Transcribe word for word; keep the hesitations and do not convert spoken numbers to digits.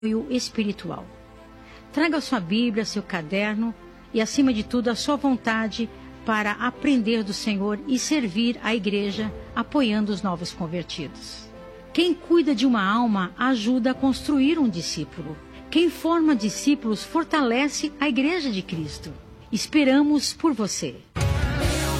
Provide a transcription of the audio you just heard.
espiritual. Traga sua Bíblia, seu caderno e, acima de tudo, a sua vontade para aprender do Senhor e servir a igreja, apoiando os novos convertidos. Quem cuida de uma alma ajuda a construir um discípulo. Quem forma discípulos fortalece a igreja de Cristo. Esperamos por você.